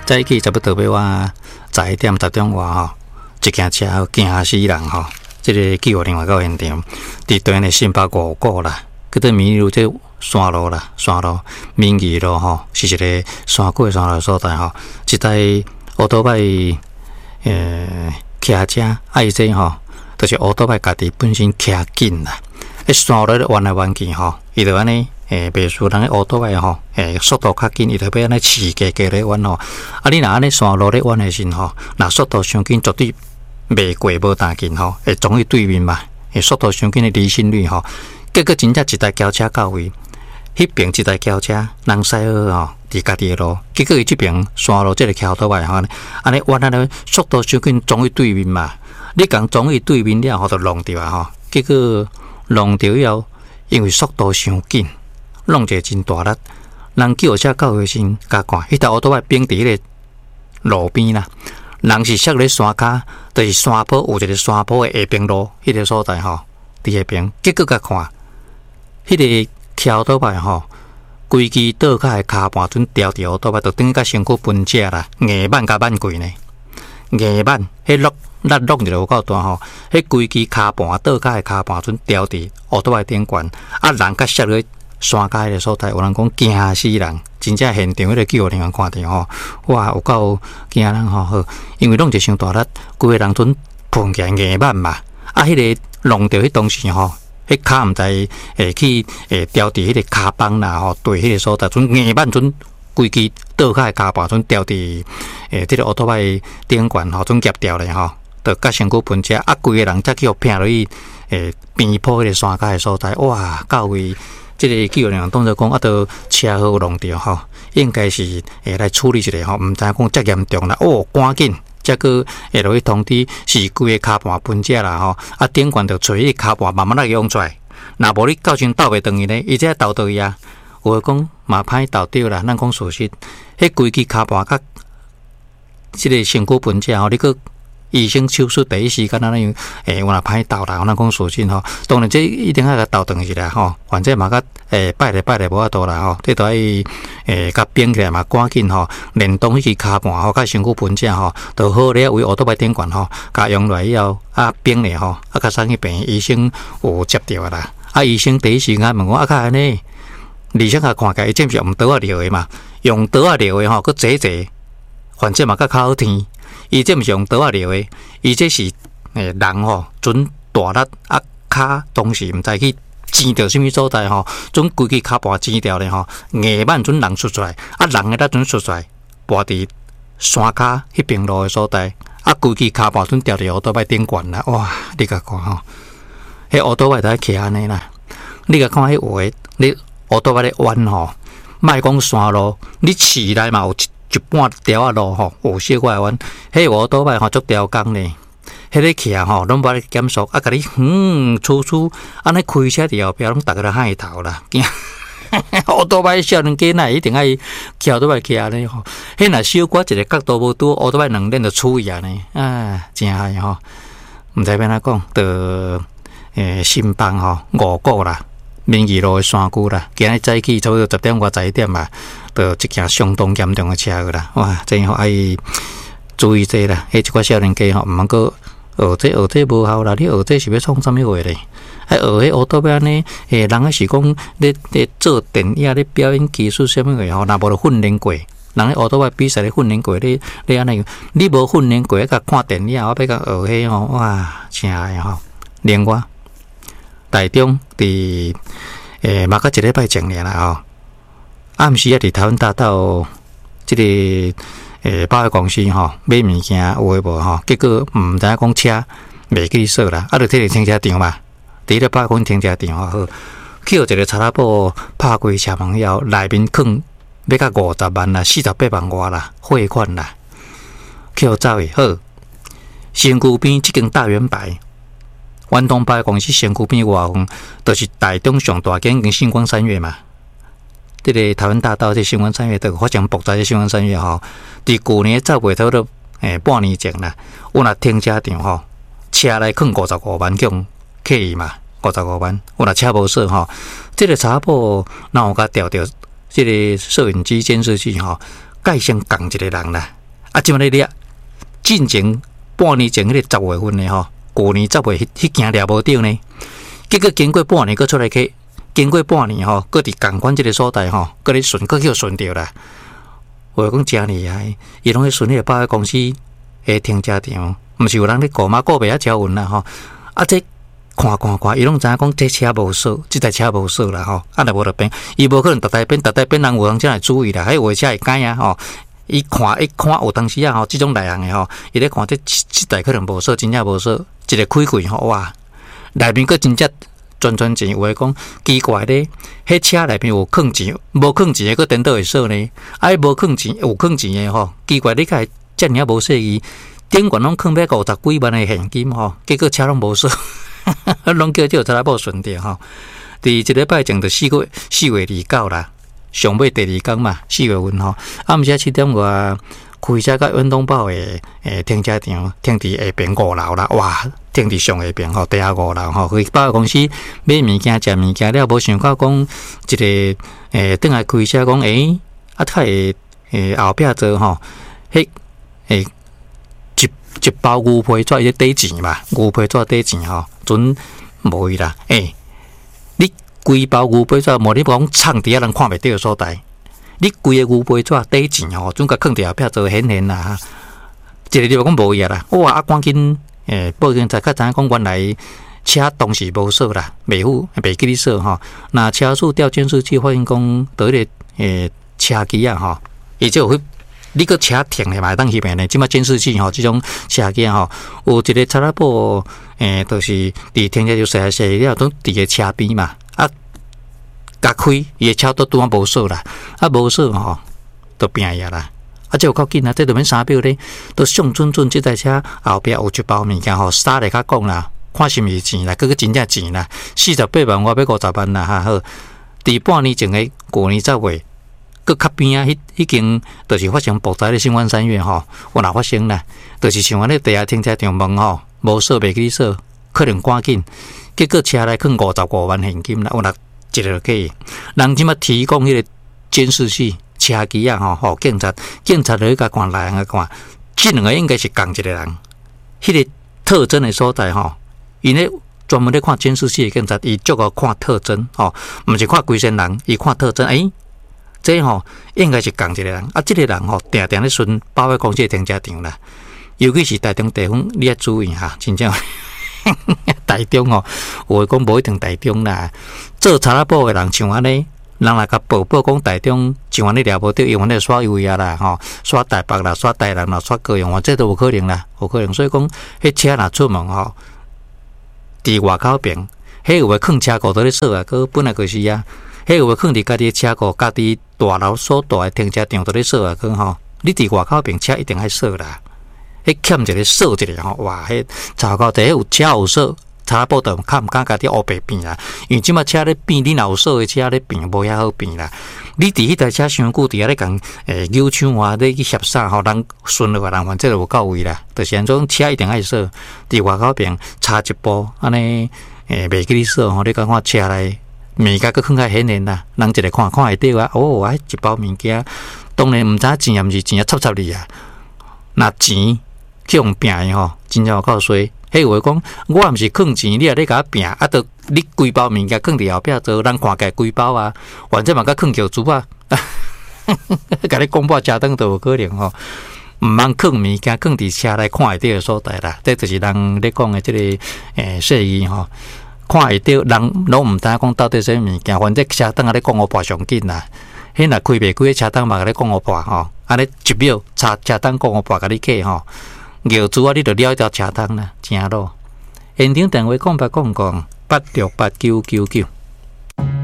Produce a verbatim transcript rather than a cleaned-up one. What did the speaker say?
早起差不多要我十一点十点外吼，一架车惊死人吼！这个救护另外到现场，伫对面新北五股啦，佮做民路这山路啦，山路民义路吼，是一个山过山路所在吼。一台乌托拜呃骑车，啊伊这吼，就是乌托拜家己本身骑紧啦，迄山路咧弯来弯去吼，伊就安尼。诶，袂输人个乌托拜吼，诶，速度较紧，伊就要安尼刺加加咧弯吼。啊，你若安尼山路咧弯诶时吼，若速度伤紧，绝对袂过无大紧吼，会撞去对面嘛。诶，速度伤紧诶离心率吼，结果真正一台轿车到位，迄边一台轿车人驶好吼，伫家己诶路，结果伊即边山路即个骑乌托拜吼，安尼弯安尼速度伤紧撞去对面嘛。你讲撞去对面了，吼，就弄着啊吼。结果弄着以后，因为速度伤紧。弄一个真大力，人叫车到的时，甲看，迄台乌托拜冰伫迄个路边啦。人是摔咧山骹，就是山坡有一个山坡的下边路，迄、那个所在吼，伫下边。结果甲看，迄、那个骑乌托拜吼，规支倒骹的骹盘准掉伫乌托拜，就等于甲身躯分解啦，硬板甲板贵呢，硬板迄落力落就有够大吼，迄规支骹盘倒骹的骹盘准掉伫乌托拜顶悬，啊人甲摔落。山街的所在，有人讲惊死人，真正现场迄个救护人员看到吼，哇，有够惊人吼！好，因为弄一伤大力，规个人准碰起来硬板嘛。啊，迄、那个弄着迄当时吼，迄骹毋知会去诶掉伫迄个骹帮啦吼，对迄个所在，准硬板准规支倒骹的骹把准掉伫诶即个乌托拜顶悬吼，准夹掉咧吼，就甲身躯分解，啊，规个人才去互拼落去诶边坡迄个山街的所在，哇，到位。即个救护人员当作讲啊，都车祸弄着吼，应该是会来处理一下吼，毋知讲遮严重啦，哦，赶紧，则个会落去通知是规个骹盘分解啦吼，啊，顶悬着找迄个骹盘慢慢来用出来，若无你到时斗袂断去呢，伊这斗倒去啊，有诶讲嘛歹斗着啦，咱讲事实，迄规支骹盘甲即个身躯分解吼，你个。医生手术第一时间那样，诶，我若歹斗啦，我咱讲事实吼，当然这一定要甲斗断去啦吼，反正嘛甲诶拜咧拜咧无法度啦吼，这都爱诶甲变起来嘛，赶紧吼，连同迄支骹盘吼，甲身躯分解吼，就好咧为乌托拜顶悬吼，甲用来以后啊变咧吼，啊甲送去病院，医生有接到啦，啊医生第一时间问我啊，甲安尼，而且甲看起来伊这毋是用刀啊撩的嘛，用刀啊撩的吼，佮坐坐，反正嘛甲较好听。伊这毋是用刀啊撩的，伊这是诶人吼，准大力啊骹当时毋知去挤到什么所在吼，准规支骹盘挤掉咧吼，硬板准人出出来，啊人诶，咱准出出来，跋伫山骹迄边路诶所在，啊规支骹盘准掉伫乌托拜顶悬啦，哇！你甲看吼，迄乌托拜在骑安尼啦，你甲看迄画，你乌托拜咧弯吼，莫讲山路，你市内嘛有一。一半条啊路吼，有小可弯，迄乌托拜吼足雕工呢，迄个骑吼拢无咧减速，啊，甲你嗯，处处安尼开车伫后壁，拢逐个咧嗨头啦，惊！乌托拜少年家呐，一定爱骑乌托拜骑安尼吼，迄若小可一个角度无拄，乌托拜两轮就处去安尼，啊，真嗨吼！毋知要安怎讲，着诶新邦吼五股啦。民义路诶山区啦，今日早起差不多十点外十一点嘛，就一件相当严重诶车祸啦，哇！真好爱注意这啦，迄一寡少年家吼，毋通个学这学这无效啦，你学这是要创啥物话咧？还学迄乌托邦呢？诶，人啊是讲咧咧做电影咧表演技术啥物话吼，若无就训练过，人咧乌托邦比赛咧训练过，你你安尼，你无训练过，甲看电影，我要甲学迄吼，哇！真诶吼，另外。台中伫诶，嘛甲一礼拜前年啦吼，暗时啊伫台湾大道即个诶百货公司吼买物件有诶无吼，结果毋知影讲车袂记锁啦，啊，就摕个停车场嘛，伫咧百货公司停车场好，去互一个查拉布拍开车门以后，内面囥要甲五十万啦、四十八万外啦汇款啦，去互走诶好，身躯边即间大圆牌。远东百货公司身躯边外方，就是台中上大间跟星光三月嘛。这个台湾大道这星光三月，都发生爆炸的星光三月吼。伫去年十月头都诶半年前啦，我若停车场吼，车内囥五十五万种客意嘛，五十五万。我若车无锁吼，这个查甫若有甲调着这个摄影机监视器吼， 改先共一个人啦。啊，即摆咧咧，进前半年前迄个十月份的吼，旧年十月迄迄件掠无着呢。结果经过半年，佮出来去，经过半年吼，佮伫共款即个所在吼，佮咧顺，佮叫顺着啦。话讲真厉害，伊拢去顺迄个百货公司诶停车场，毋是有人咧顾嘛，顾袂晓招运啦吼。啊，这看看看，伊拢知影讲这车无锁，即台车无锁啦吼。啊，若无就变，伊无可能逐台变，逐台变人有人才来注意啦。迄话车会改啊吼。伊看一看，有当时啊吼，即种内行诶吼，伊咧看这即台可能无锁，真正无锁，一个开开吼，哇，内面佫真正转转钱，有诶讲奇怪咧，迄车内面有藏钱，无藏钱诶佫颠倒会锁呢？啊，无藏钱有藏钱诶吼，奇怪你甲遮尔无细意，顶悬拢藏要五十几万诶现金吼，结果车拢无锁，拢叫这查某某顺着吼。第一礼拜前就四月四月二九啦。上尾第二天嘛，四月份吼，暗时七点外开车到远东堡诶诶停车场，停伫下边五楼啦，哇，停伫上下边吼，地下五楼吼，去百货公司买物件、食物件了，无想到讲一个诶，等下开车讲诶，啊，他会诶后壁做吼，迄诶一一包牛皮纸伊咧抵钱嘛，牛皮纸抵钱吼，准无伊啦，诶，你。规包牛皮纸，无你讲藏伫遐人看袂到所在。你规个牛皮纸底钱吼，总甲放伫后壁做显现啦。一个地方讲无伊啊啦，哇！啊，赶紧诶，报警才较知影讲原来车当时无锁啦，袂好袂记咧锁吼。那车主调监视器发现讲，倒迄个诶车机啊吼，伊就有去你个车停下嘛当翕面咧，即马监视器吼，即种车机吼，有一个查拉布诶，就是伫停车场踅来踅去了，都伫个车边嘛。啊，甲开，伊个车都拄啊无锁啦，啊无锁吼，都变呀啦。啊，这有够紧啊！这都免三秒咧，都上准准这台车后壁有一包物件吼，沙来甲讲啦，看是毋是钱啦，佮佮真正钱啦，四十八万我要五十万啦哈好。伫半年前诶，旧年十月，佮较边啊，迄已经就是发生爆炸咧，新湾三月吼，有哪发生啦？就是像安尼地下停车场门吼，无锁袂记锁，可能赶紧。结果车内放五十五万现金啦，有若一个计，人即马提供迄个监视器车机啊吼，吼警察，警察就去甲看来人看，即两个应该是同一个人。迄个特征的所在吼，因咧专门咧看监视器的警察，伊足个看特征吼，毋是看规身人，伊看特征。诶、欸，这吼应该是同一个人。啊，即、這个人吼，定定咧巡百货公司停车场啦，尤其是台中地方，你要注意哈，真正。台中哦，有诶讲无一定台中啦。做查拉布诶人像安尼，人来甲报报讲台中像安尼了无着，因为咧耍优啊啦，吼，耍台北啦，耍台南啦，耍高雄，这都有可能啦，有可能。所以讲，迄车若出门吼，伫外口边，迄有诶放车库倒咧锁啊，佮本来就是啊，迄有诶放伫家己诶车库，家己大楼所大诶停车场倒咧锁啊，佮吼，你伫外口边车一定爱锁啦。迄欠一个锁一个吼，哇！迄糟糕，第一有车有锁，查甫就较毋敢家己乌白变啦。因为即马车咧变，你若有锁诶车咧变，无遐好变啦。你伫迄台车伤久，伫遐咧共诶扭抢啊，咧去协啥吼，人顺落来人反正就有够位啦。就是安种车一定爱锁，伫外口边插一部安尼诶袂记咧锁吼，你讲看车内物件佫放较显然啦，人一个看看会到啊。哦，啊一包物件，当然毋知钱也毋是钱啊，插插你啊，那钱。去用拼的吼，真正有够衰。迄话讲，我毋是坑钱，你也咧甲我拼，啊，得你规包物件坑伫后壁做，人看起来规包啊，反正嘛甲坑桥珠啊，甲你公布车灯都有可能吼。毋通坑物件坑伫车内看会到的所在啦，这就是人咧讲的即、這个诶细语吼，看会到人拢毋知讲到底啥物件，反正车灯啊咧讲我破上紧啦。迄若开袂开车灯嘛，甲你讲我破吼，安尼一秒车车灯讲我破，甲你计吼。摇珠啊，你就了一条车灯啦，正路。现场电话空八空空八六八九九九。